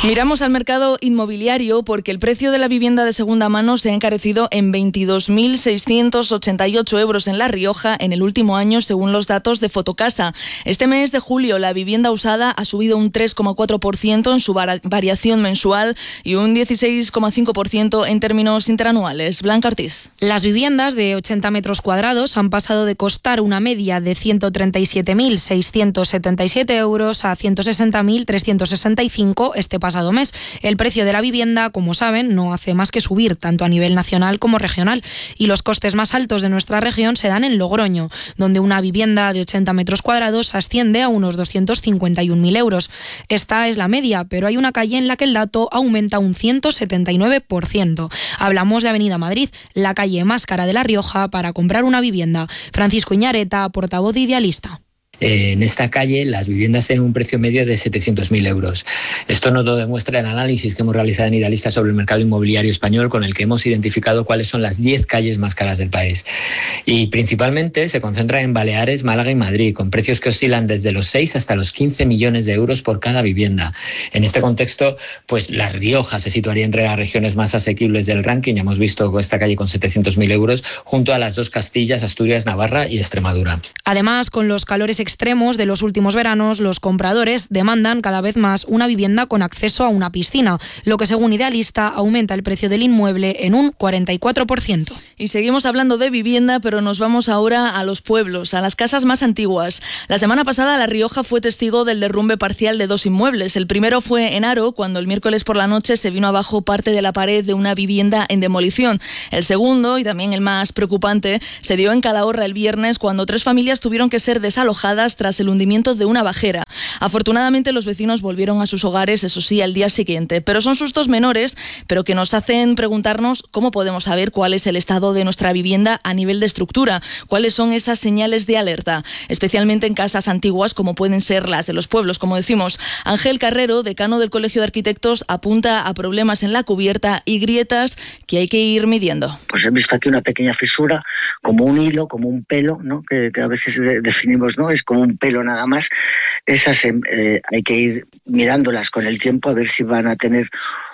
Miramos al mercado inmobiliario porque el precio de la vivienda de segunda mano se ha encarecido en 22.688 euros en La Rioja en el último año, según los datos de Fotocasa. Este mes de julio, la vivienda usada ha subido un 3,4% en su variación mensual y un 16,5% en términos interanuales. Blanca Ortiz. Las viviendas de 80 metros cuadrados han pasado de costar una media de 137.677 euros a 160.365 este pasado mes. El precio de la vivienda, como saben, no hace más que subir, tanto a nivel nacional como regional. Y los costes más altos de nuestra región se dan en Logroño, donde una vivienda de 80 metros cuadrados asciende a unos 251.000 euros. Esta es la media, pero hay una calle en la que el dato aumenta un 179%. Hablamos de Avenida Madrid, la calle más cara de La Rioja para comprar una vivienda. Francisco Iñareta, portavoz de Idealista. En esta calle las viviendas tienen un precio medio de 700.000 euros. Esto nos lo demuestra el análisis que hemos realizado en Idealista sobre el mercado inmobiliario español, con el que hemos identificado cuáles son las 10 calles más caras del país. Y principalmente se concentra en Baleares, Málaga y Madrid, con precios que oscilan desde los 6 hasta los 15 millones de euros por cada vivienda. En este contexto, pues La Rioja se situaría entre las regiones más asequibles del ranking. Ya hemos visto esta calle con 700.000 euros, junto a las dos Castillas, Asturias, Navarra y Extremadura. Además, con los calores extremos de los últimos veranos, los compradores demandan cada vez más una vivienda con acceso a una piscina, lo que según Idealista aumenta el precio del inmueble en un 44%. Y seguimos hablando de vivienda, pero nos vamos ahora a los pueblos, a las casas más antiguas. La semana pasada La Rioja fue testigo del derrumbe parcial de 2 inmuebles. El primero fue en Haro, cuando el miércoles por la noche se vino abajo parte de la pared de una vivienda en demolición. El segundo, y también el más preocupante, se dio en Calahorra el viernes, cuando 3 familias tuvieron que ser desalojadas tras el hundimiento de una bajera. Afortunadamente los vecinos volvieron a sus hogares, eso sí, al día siguiente. Pero son sustos menores, pero que nos hacen preguntarnos cómo podemos saber cuál es el estado de nuestra vivienda a nivel de estructura, cuáles son esas señales de alerta, especialmente en casas antiguas como pueden ser las de los pueblos, como decimos. Ángel Carrero, decano del Colegio de Arquitectos, apunta a problemas en la cubierta y grietas que hay que ir midiendo. Pues he visto aquí una pequeña fisura, como un hilo, como un pelo, ¿no? que a veces definimos, ¿no? Es como un pelo nada más. Esas hay que ir mirándolas con el tiempo a ver si van a tener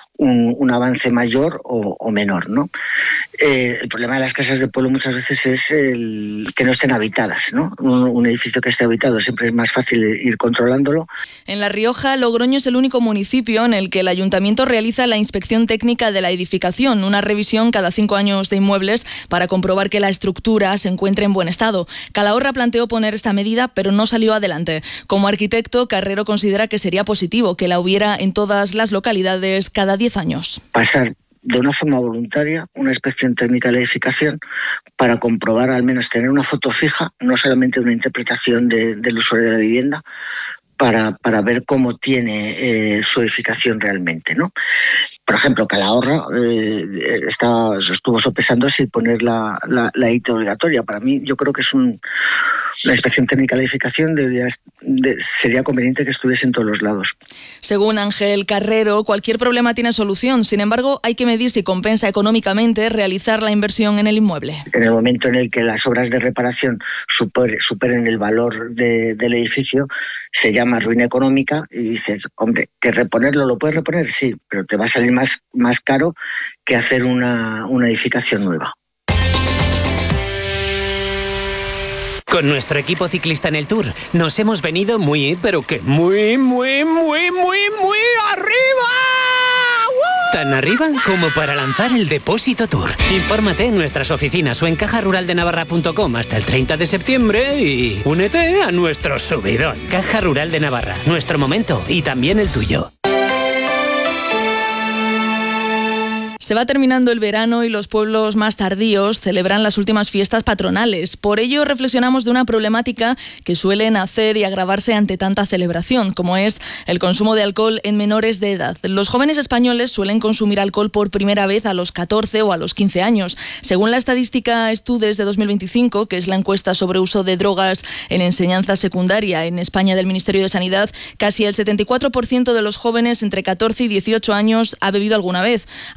un avance mayor o menor, ¿no? El problema de las casas de pueblo muchas veces es el que no estén habitadas, ¿no? Un edificio que esté habitado siempre es más fácil ir controlándolo. En La Rioja, Logroño es el único municipio en el que el ayuntamiento realiza la inspección técnica de la edificación, una revisión cada 5 años de inmuebles para comprobar que la estructura se encuentre en buen estado. Calahorra planteó poner esta medida, pero no salió adelante. Como arquitecto, Carrero considera que sería positivo que la hubiera en todas las localidades cada 10 años. Pasar de una forma voluntaria una inspección técnica de la edificación para comprobar, al menos tener una foto fija, no solamente una interpretación del usuario de la vivienda, para ver cómo tiene su edificación realmente, ¿no? Por ejemplo, Calahorra estuvo sopesando si poner la IT obligatoria. Para mí, yo creo que es la inspección técnica de la edificación sería conveniente que estuviese en todos los lados. Según Ángel Carrero, cualquier problema tiene solución. Sin embargo, hay que medir si compensa económicamente realizar la inversión en el inmueble. En el momento en el que las obras de reparación superen el valor del edificio, se llama ruina económica y dices, hombre, que reponerlo lo puedes reponer, sí, pero te va a salir más caro que hacer una edificación nueva. Con nuestro equipo ciclista en el Tour nos hemos venido muy, pero que muy arriba. ¡Woo! Tan arriba como para lanzar el Depósito Tour. Infórmate en nuestras oficinas o en cajaruraldenavarra.com hasta el 30 de septiembre y únete a nuestro subidón. Caja Rural de Navarra, nuestro momento y también el tuyo. Se va terminando el verano y los pueblos más tardíos celebran las últimas fiestas patronales. Por ello, reflexionamos de una problemática que suele nacer y agravarse ante tanta celebración, como es el consumo de alcohol en menores de edad. Los jóvenes españoles suelen consumir alcohol por primera vez a los 14 o a los 15 años. Según la estadística Estudes de 2025, que es la encuesta sobre uso de drogas en enseñanza secundaria en España del Ministerio de Sanidad, casi el 74% de los jóvenes entre 14 y 18 años ha bebido alguna vez. Además,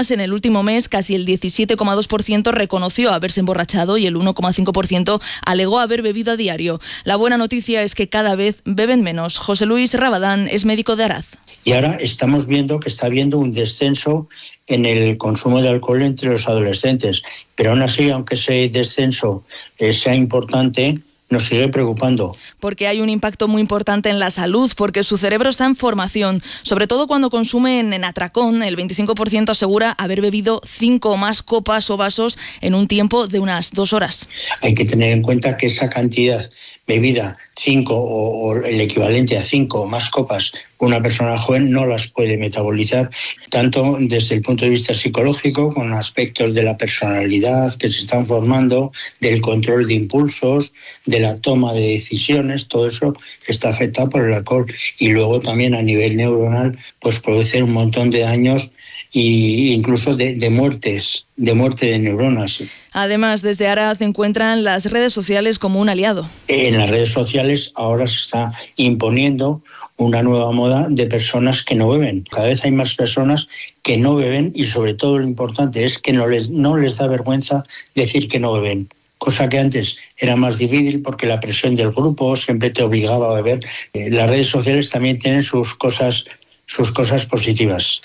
Además, en el último mes, casi el 17,2% reconoció haberse emborrachado y el 1,5% alegó haber bebido a diario. La buena noticia es que cada vez beben menos. José Luis Rabadán es médico de Araz. Y ahora estamos viendo que está habiendo un descenso en el consumo de alcohol entre los adolescentes. Pero aún así, aunque ese descenso sea importante, nos sigue preocupando. Porque hay un impacto muy importante en la salud, porque su cerebro está en formación. Sobre todo cuando consumen en atracón, el 25% asegura haber bebido 5 o más copas o vasos en un tiempo de unas 2 horas. Hay que tener en cuenta que esa cantidad bebida, 5 o el equivalente a 5 o más copas, una persona joven no las puede metabolizar, tanto desde el punto de vista psicológico, con aspectos de la personalidad que se están formando, del control de impulsos, de la toma de decisiones, todo eso está afectado por el alcohol. Y luego también a nivel neuronal, pues produce un montón de daños e incluso de muerte de neuronas. Además, desde Araz encuentran las redes sociales como un aliado. En las redes sociales ahora se está imponiendo una nueva moda de personas que no beben. Cada vez hay más personas que no beben y sobre todo lo importante es que no les da vergüenza decir que no beben. Cosa que antes era más difícil porque la presión del grupo siempre te obligaba a beber. Las redes sociales también tienen sus cosas positivas.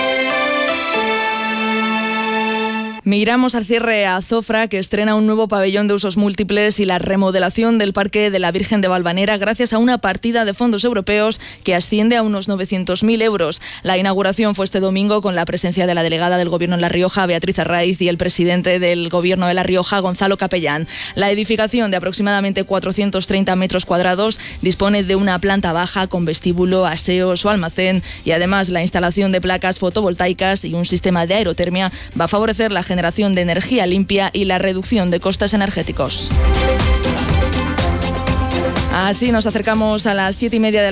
Miramos al cierre a Azofra, que estrena un nuevo pabellón de usos múltiples y la remodelación del Parque de la Virgen de Valvanera gracias a una partida de fondos europeos que asciende a unos 900.000 euros. La inauguración fue este domingo con la presencia de la delegada del Gobierno en La Rioja, Beatriz Arraiz, y el presidente del Gobierno de La Rioja, Gonzalo Capellán. La edificación, de aproximadamente 430 metros cuadrados, dispone de una planta baja con vestíbulo, aseos o almacén, y además la instalación de placas fotovoltaicas y un sistema de aerotermia va a favorecer la generación de energía limpia y la reducción de costes energéticos. Así nos acercamos a las 7:30 de la